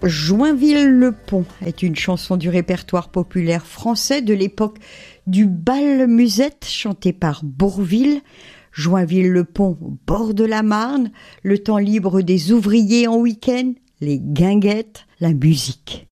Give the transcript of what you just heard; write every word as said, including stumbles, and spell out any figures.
Joinville-le-Pont est une chanson du répertoire populaire français de l'époque du bal musette chanté par Bourvil. Joinville-le-Pont au bord de la Marne, le temps libre des ouvriers en week-end, les guinguettes, la musique.